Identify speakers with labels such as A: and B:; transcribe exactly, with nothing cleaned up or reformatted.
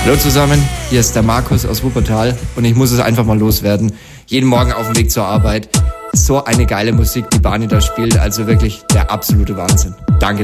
A: Hallo zusammen, hier ist der Markus aus Wuppertal und ich muss es einfach mal loswerden. Jeden Morgen auf dem Weg zur Arbeit. So eine geile Musik, die Barney da spielt, also wirklich der absolute Wahnsinn. Danke.